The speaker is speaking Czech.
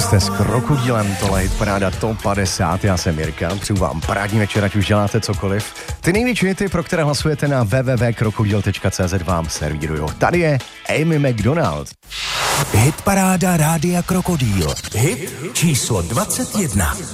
Jste s Krokodýlem, tohle je paráda Top 50, já jsem Jirka, přeju vám parádní večer, ať už děláte cokoliv. Ty největší hity, pro které hlasujete na www.krokodil.cz vám servírujou. Tady je Amy McDonald. Hitparáda Rádia Krokodýl. Hit číslo 21.